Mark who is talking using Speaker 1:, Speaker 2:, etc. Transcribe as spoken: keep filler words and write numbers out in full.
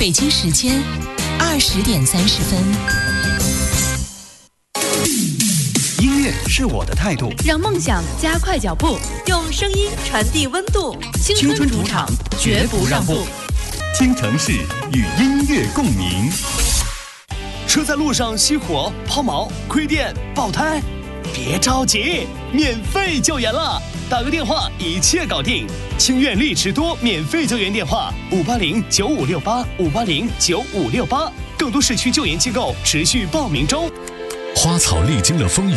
Speaker 1: 北京时间二十点三十分。
Speaker 2: 音乐是我的态度，
Speaker 3: 让梦想加快脚步，用声音传递温度。青春主场，绝不让步。
Speaker 4: 京城市与音乐共鸣。
Speaker 5: 车在路上熄火、抛锚、亏电、爆胎，别着急，免费救援了！打个电话，一切搞定。清苑丽驰多免费救援电话：五八零九五六八五八零九五六八。更多市区救援机构持续报名中。
Speaker 4: 花草历经了风雨。